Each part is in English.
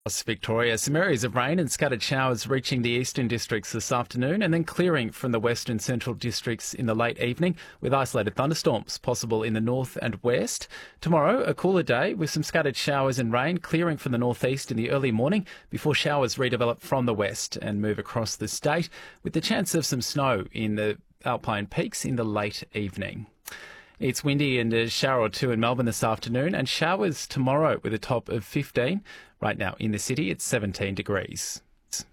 Across Victoria, some areas of rain and scattered showers reaching the eastern districts this afternoon and then clearing from the western central districts in the late evening with isolated thunderstorms possible in the north and west. Tomorrow, a cooler day with some scattered showers and rain clearing from the northeast in the early morning before showers redevelop from the west and move across the state with the chance of some snow in the Alpine peaks in the late evening. It's windy and a shower or two in Melbourne this afternoon and showers tomorrow with a top of 15. Right now in the city, it's 17 degrees.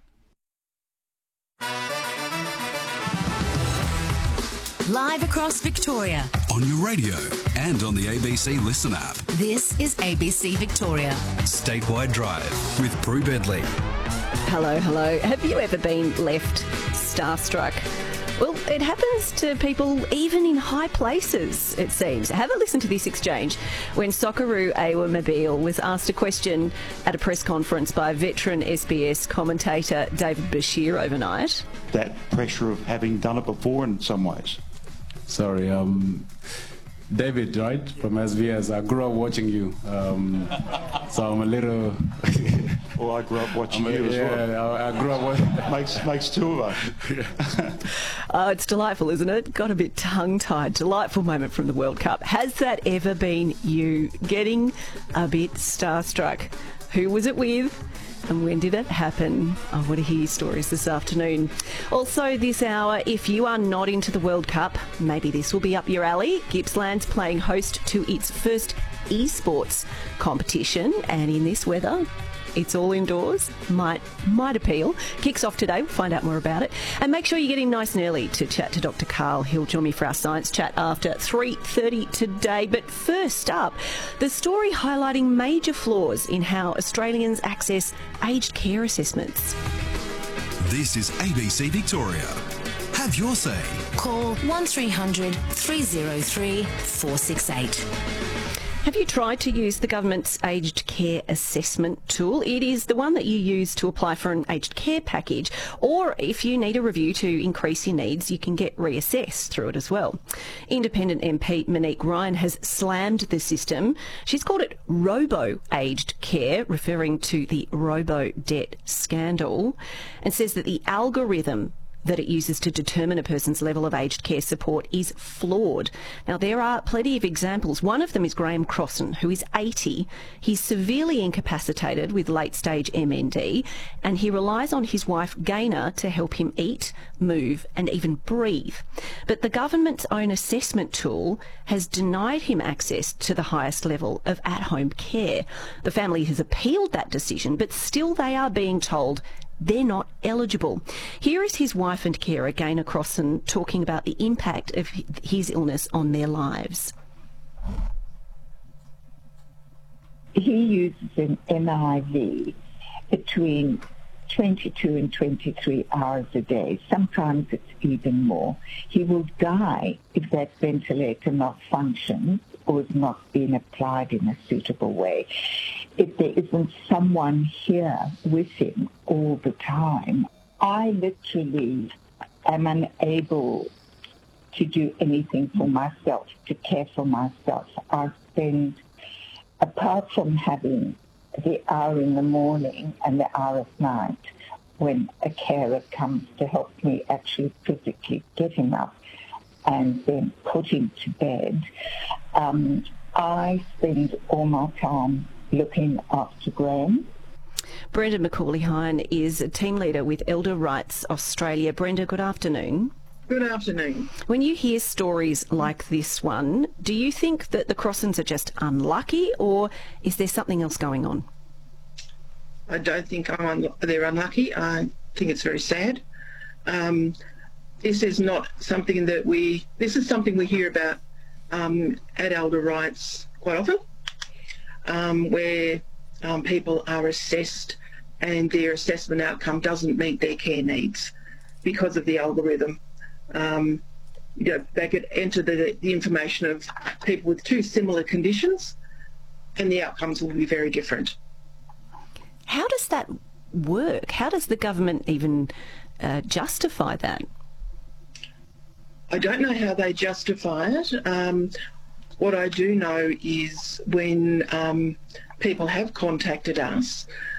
Live across Victoria. On your radio and on the ABC Listen app. This is ABC Victoria. Statewide Drive with Prue Bedley. Hello, hello. Have you ever been left starstruck? Well, it happens to people even in high places, it seems. Have a listen to this exchange when Socceroo Awamobile was asked a question at a press conference by veteran SBS commentator David Bashir overnight. That pressure of having done it before in some ways. Sorry, David, right, from SBS. I grew up watching you, so I'm a little... Well, I grew up watching you as well. Yeah, I grew up watching... Makes two of us. Oh, it's delightful, isn't it? Got a bit tongue-tied. Delightful moment from the World Cup. Has that ever been you getting a bit starstruck? Who was it with? And when did it happen? I want to hear your stories this afternoon. Also this hour, if you are not into the World Cup, maybe this will be up your alley. Gippsland's playing host to its first esports competition, and in this weather, it's all indoors. Might appeal. Kicks off today. We'll find out more about it. And make sure you get in nice and early to chat to Dr. Carl. He'll join me for our science chat after 3:30 today. But first up, the story highlighting major flaws in how Australians access aged care assessments. This is ABC Victoria. Have your say. Call 1300 303 468. Have you tried to use the government's aged care assessment tool? It is the one that you use to apply for an aged care package, or if you need a review to increase your needs, you can get reassessed through it as well. Independent MP Monique Ryan has slammed the system. She's called it robo-aged care, referring to the robo-debt scandal, and says that the algorithm that it uses to determine a person's level of aged care support is flawed. Now, there are plenty of examples. One of them is Graham Crossan, who is 80. He's severely incapacitated with late-stage MND, and he relies on his wife, Gaynor, to help him eat, move, and even breathe. But the government's own assessment tool has denied him access to the highest level of at-home care. The family has appealed that decision, but still they are being told they're not eligible. Here is his wife and carer, Gaynor Crossan, talking about the impact of his illness on their lives. He uses an MIV between 22 and 23 hours a day. Sometimes it's even more. He will die if that ventilator malfunctions or is not being applied in a suitable way. If there isn't someone here with him all the time, I literally am unable to do anything for myself, to care for myself. I spend, apart from having the hour in the morning and the hour at night when a carer comes to help me actually physically get him up and then put him to bed, I spend all my time looking after Graham. Brenda Macaulay-Hine is a team leader with Elder Rights Australia. Brenda, good afternoon. Good afternoon. When you hear stories like this one, do you think that the Crossans are just unlucky, or is there something else going on? I don't think they're unlucky. I think it's very sad. This is not something that this is something we hear about at Elder Rights quite often, where people are assessed and their assessment outcome doesn't meet their care needs because of the algorithm. They could enter the information of people with two similar conditions and the outcomes will be very different. How does that work? How does the government even justify that? I don't know how they justify it. What I do know is when people have contacted us,